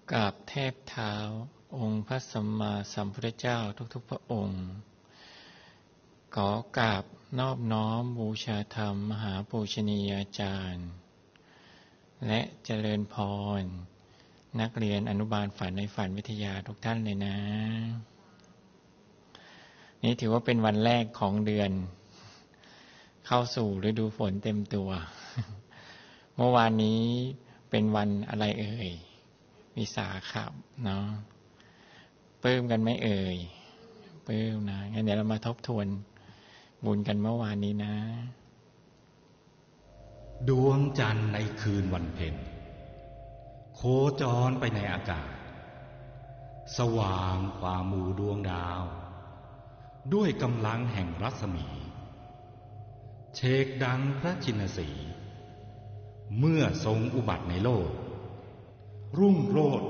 กราบแทบเท้าองค์พระสัมมาสัมพุทธเจ้าทุกๆพระองค์ขอกราบนอบน้อมบูชาธรรมมหาปูชนียาจารย์และเจริญพรนักเรียนอนุบาลฝันในฝันวิทยาทุกท่านเลยนะนี่ถือว่าเป็นวันแรกของเดือนเข้าสู่ฤดูฝนเต็มตัวเมื่อวานนี้เป็นวันอะไรเอ่ยวิสาขะเนาะปลื้มกันไหมเอ่ยปลื้มนะงั้นเดี๋ยวเรามาทบทวนบุญกันเมื่อวานนี้นะดวงจันทร์ในคืนวันเพ็ญโคจรไปในอากาศสว่างกว่าหมู่ดวงดาวด้วยกำลังแห่งรัศมีเชกดังพระชินสีห์เมื่อทรงอุบัติในโลกรุ่งโรจน์